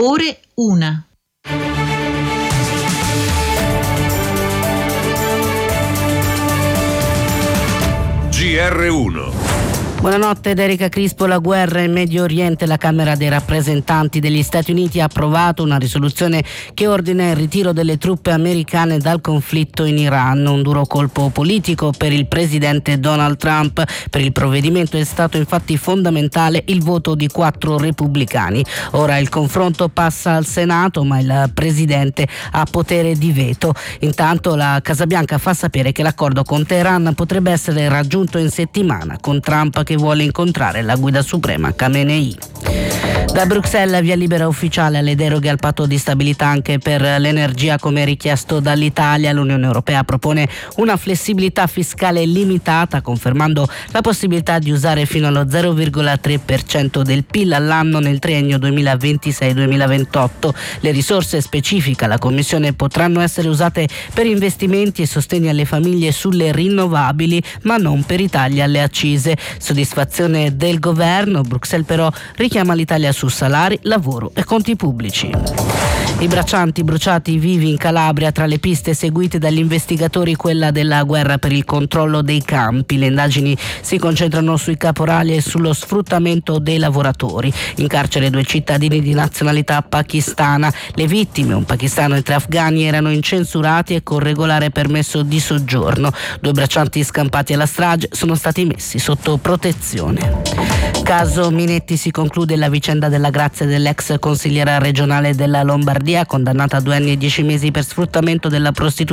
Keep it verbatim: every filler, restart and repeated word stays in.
Ore una. G R uno. Buonanotte da Erika Crispo. La guerra in Medio Oriente. La Camera dei rappresentanti degli Stati Uniti ha approvato una risoluzione che ordina il ritiro delle truppe americane dal conflitto in Iran. Un duro colpo politico per il presidente Donald Trump. Per il provvedimento è stato infatti fondamentale il voto di quattro repubblicani. Ora il confronto passa al Senato, ma il presidente ha potere di veto. Intanto la Casa Bianca fa sapere che l'accordo con Teheran potrebbe essere raggiunto in settimana, con Trump che vuole incontrare la guida suprema Khamenei. Da Bruxelles via libera ufficiale alle deroghe al patto di stabilità anche per l'energia come richiesto dall'Italia. L'Unione Europea propone una flessibilità fiscale limitata, confermando la possibilità di usare fino allo zero virgola tre per cento del P I L all'anno nel triennio duemilaventisei duemilaventotto. Le risorse, specifica la Commissione, potranno essere usate per investimenti e sostegni alle famiglie sulle rinnovabili, ma non per i tagli alle accise. Soddisfazione del governo. Bruxelles però richiama l'Italia su salari, lavoro e conti pubblici. I braccianti bruciati vivi in Calabria. Tra le piste seguite dagli investigatori quella della guerra per il controllo dei campi. Le indagini si concentrano sui caporali e sullo sfruttamento dei lavoratori. In carcere due cittadini di nazionalità pakistana. Le vittime, un pakistano e tre afghani, erano incensurati e con regolare permesso di soggiorno. Due braccianti scampati alla strage sono stati messi sotto protezione. Caso Minetti. Si conclude la vicenda della grazia dell'ex consigliera regionale della Lombardia, condannata a due anni e dieci mesi per sfruttamento della prostituzione